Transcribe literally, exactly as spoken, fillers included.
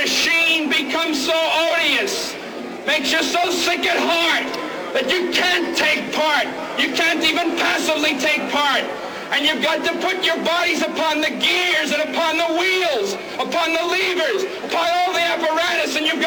machine becomes so odious, makes you so sick at heart that you can't take part. You can't even passively take part. And you've got to put your bodies upon the gears and upon the wheels, upon the levers,